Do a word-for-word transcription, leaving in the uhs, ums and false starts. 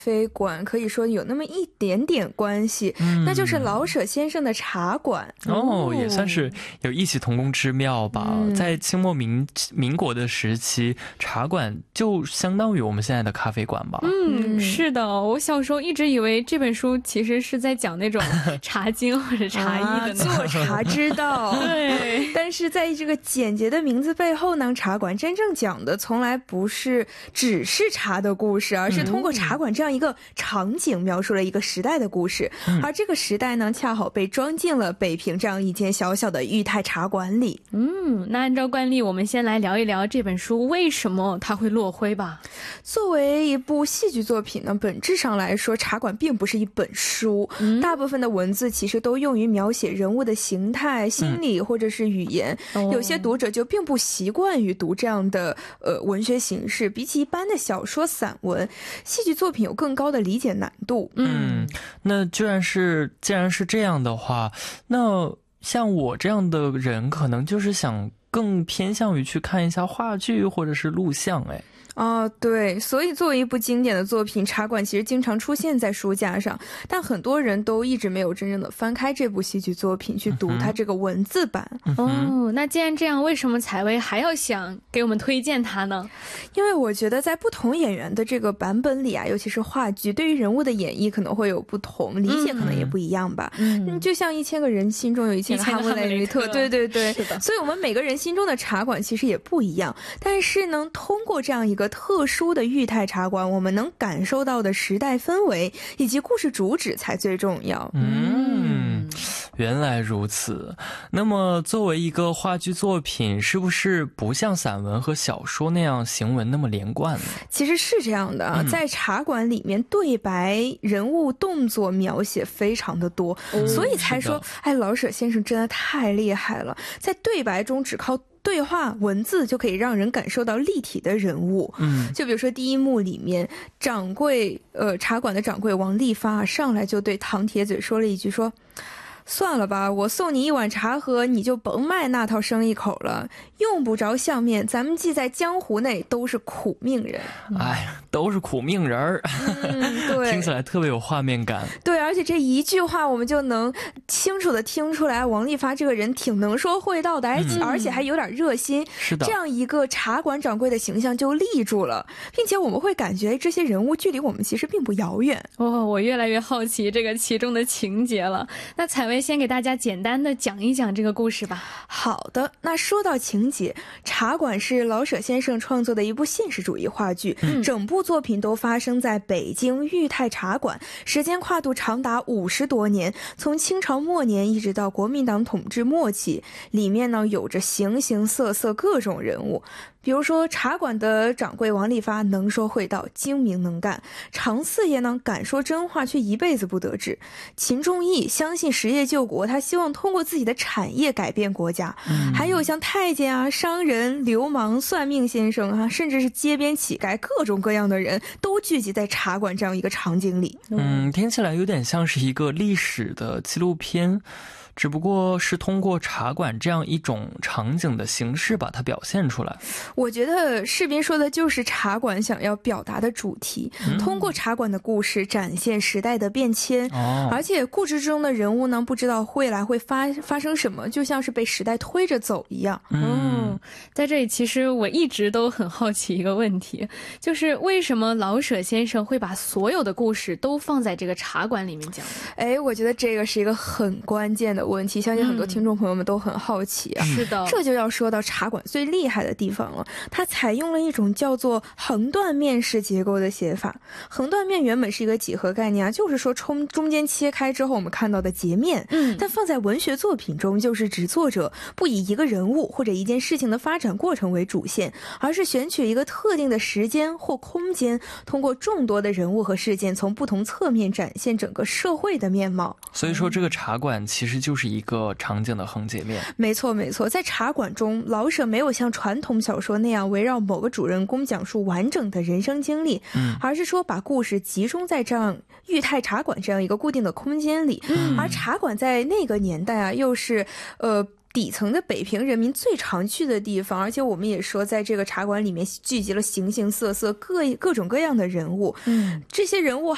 非馆可以说有那么一点点关系，那就是老舍先生的茶馆。 哦，也算是有异曲同工之妙吧。在清末民民国的时期，茶馆就相当于我们现在的咖啡馆吧。 嗯，是的，我小时候一直以为这本书其实是在讲那种茶经或者茶艺的做茶之道。 对， 但是在这个简洁的名字背后呢，茶馆真正讲的从来不是只是茶的故事，而是通过茶馆这样一个场景描述了一个时代的故事，而这个时代呢恰好被装进了北平这样一间小小的裕泰茶馆里。 嗯，那按照惯例我们先来聊一聊这本书为什么它会落灰吧。 作为一部戏剧作品呢，本质上来说茶馆并不是一本书，嗯、大部分的文字其实都用于描写人物的形态、心理或者是语言、嗯、有些读者就并不习惯于读这样的呃文学形式，比起一般的小说散文，戏剧作品有更高的理解难度。 嗯，那居然是既然是这样的话，那像我这样的人可能就是想更偏向于去看一下话剧或者是录像。哎哦，对，所以作为一部经典的作品，茶馆其实经常出现在书架上，但很多人都一直没有真正的翻开这部戏剧作品去读它这个文字版。 嗯、哦，那既然这样，为什么采薇还要想给我们推荐它呢？ 因为我觉得在不同演员的这个版本里啊，尤其是话剧，对于人物的演绎可能会有不同，理解可能也不一样吧。嗯，嗯就像一千个人心中有一千个哈姆雷特，对对对，是的。所以我们每个人心中的茶馆其实也不一样，但是呢，通过这样一个特殊的裕泰茶馆，我们能感受到的时代氛围以及故事主旨才最重要。 嗯，原来如此。那么作为一个话剧作品，是不是不像散文和小说那样行文那么连贯呢？ 其实是这样的啊，在茶馆里面对白、人物动作描写非常的多，嗯、所以才说哎，老舍先生真的太厉害了，在对白中只靠对话文字就可以让人感受到立体的人物。嗯，就比如说第一幕里面，掌柜呃茶馆的掌柜王利发上来就对唐铁嘴说了一句说，算了吧，我送你一碗茶喝，你就甭卖那套生意口了，用不着相面，咱们既在江湖内都是苦命人。 哎，都是苦命人儿。嗯，对，听起来特别有画面感。 对，而且这一句话我们就能清楚的听出来，王利发这个人挺能说会道的，而且、嗯、而且还有点热心。 是的， 这样一个茶馆掌柜的形象就立住了，并且我们会感觉这些人物距离我们其实并不遥远。 哦，我越来越好奇这个其中的情节了。那采薇先给大家简单的讲一讲这个故事吧。 好的，那说到情节，茶馆是老舍先生创作的一部现实主义话剧，嗯、整部作品都发生在北京裕泰茶馆，时间跨度长达五十多年，从清朝末年一直到国民党统治末期，里面呢有着形形色色各种人物。比如说茶馆的掌柜王利发能说会道，精明能干，常四爷呢敢说真话却一辈子不得志，秦仲义相信实业救国，他希望通过自己的产业改变国家、嗯、还有像太监啊、商人、流氓、算命先生啊，甚至是街边乞丐，各种各样的人都聚集在茶馆这样一个场景里。 嗯，听起来有点像是一个历史的纪录片，只不过是通过茶馆这样一种场景的形式把它表现出来。 我觉得士斌说的就是茶馆想要表达的主题、嗯、通过茶馆的故事展现时代的变迁、哦、而且故事中的人物呢，不知道未来会发发生什么，就像是被时代推着走一样。 嗯、哦，在这里其实我一直都很好奇一个问题，就是为什么老舍先生会把所有的故事都放在这个茶馆里面讲？ 哎，我觉得这个是一个很关键的问题，相信很多听众朋友们都很好奇啊。 是的， 这就要说到茶馆最厉害的地方了，它采用了一种叫做横断面式结构的写法。横断面原本是一个几何概念啊，就是说中中间切开之后我们看到的截面。嗯，但放在文学作品中，就是指作者不以一个人物或者一件事情的发展过程为主线，而是选取一个特定的时间或空间，通过众多的人物和事件，从不同侧面展现整个社会的面貌。 所以说这个茶馆其实就是一个场景的横截面。 没错没错，在茶馆中，老舍没有像传统小说那样围绕某个主人公讲述完整的人生经历、嗯、而是说把故事集中在这样裕泰茶馆这样一个固定的空间里、嗯、而茶馆在那个年代啊，又是呃底层的北平人民最常去的地方，而且我们也说在这个茶馆里面聚集了形形色色各各种各样的人物。嗯，这些人物